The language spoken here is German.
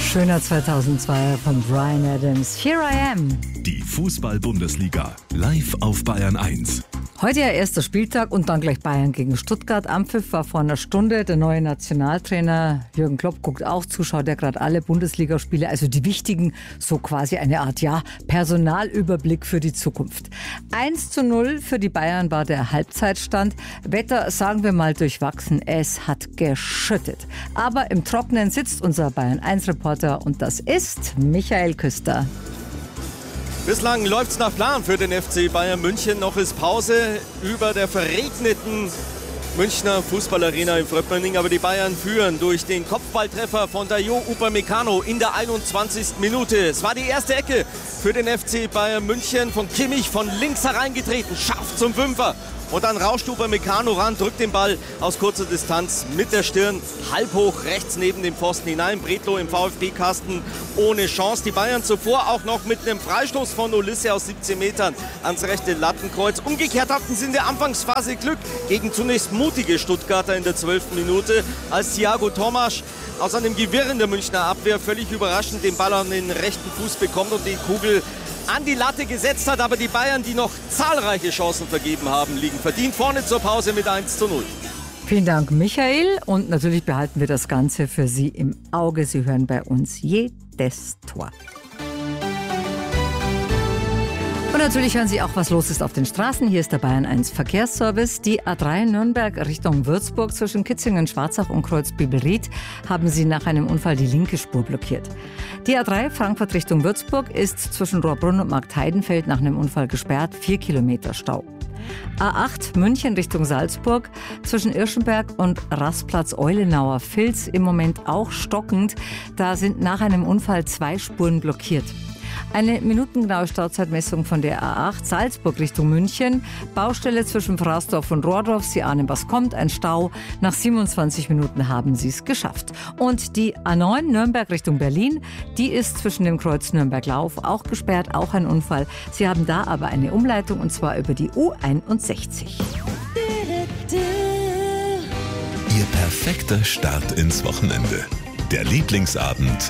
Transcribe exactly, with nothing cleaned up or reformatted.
Schöner zweitausendzweier von Bryan Adams. Here I Am. Die Fußball-Bundesliga live auf Bayern eins. Heute ja erster Spieltag und dann gleich Bayern gegen Stuttgart. Anpfiff war vor einer Stunde. Der neue Nationaltrainer Jürgen Klopp guckt auch zu, schaut ja gerade alle Bundesligaspiele, also die wichtigen, so quasi eine Art, ja, Personalüberblick für die Zukunft. eins zu null für die Bayern war der Halbzeitstand. Wetter, sagen wir mal, durchwachsen. Es hat geschüttet. Aber im Trockenen sitzt unser Bayern eins Reporter und das ist Michael Küster. Bislang läuft's nach Plan für den F C Bayern München. Noch ist Pause über der verregneten Münchner Fußballarena in Fröppelning. Aber die Bayern führen durch den Kopfballtreffer von Dayot Upamecano in der einundzwanzigsten Minute. Es war die erste Ecke für den F C Bayern München. Von Kimmich von links hereingetreten, scharf zum Fünfer. Und dann rauscht Upamecano ran, drückt den Ball aus kurzer Distanz mit der Stirn halb hoch rechts neben dem Pfosten hinein. Bredlow im VfB-Kasten ohne Chance. Die Bayern zuvor auch noch mit einem Freistoß von Olise aus siebzehn Metern ans rechte Lattenkreuz. Umgekehrt hatten sie in der Anfangsphase Glück gegen zunächst mutige Stuttgarter in der zwölften Minute, als Thiago Tomasch aus einem Gewirr in der Münchner Abwehr völlig überraschend den Ball an den rechten Fuß bekommt und die Kugel an die Latte gesetzt hat. Aber die Bayern, die noch zahlreiche Chancen vergeben haben, liegen verdient vorne zur Pause mit eins zu null. Vielen Dank, Michael. Und natürlich behalten wir das Ganze für Sie im Auge. Sie hören bei uns jedes Tor. Und natürlich hören Sie auch, was los ist auf den Straßen. Hier ist der Bayern eins Verkehrsservice. Die A drei Nürnberg Richtung Würzburg zwischen Kitzingen, Schwarzach und Kreuz-Bibelried haben sie nach einem Unfall die linke Spur blockiert. Die A drei Frankfurt Richtung Würzburg ist zwischen Rohrbrunn und Marktheidenfeld nach einem Unfall gesperrt. Vier Kilometer Stau. A acht München Richtung Salzburg zwischen Irschenberg und Rastplatz Eulenauer Vils im Moment auch stockend. Da sind nach einem Unfall zwei Spuren blockiert. Eine minutengenaue Stauzeitmessung von der A acht Salzburg Richtung München. Baustelle zwischen Fraßdorf und Rohrdorf. Sie ahnen, was kommt. Ein Stau. Nach siebenundzwanzig Minuten haben sie es geschafft. Und die A neun Nürnberg Richtung Berlin, die ist zwischen dem Kreuz Nürnberg-Lauf auch gesperrt. Auch ein Unfall. Sie haben da aber eine Umleitung und zwar über die U einundsechzig. Ihr perfekter Start ins Wochenende. Der Lieblingsabend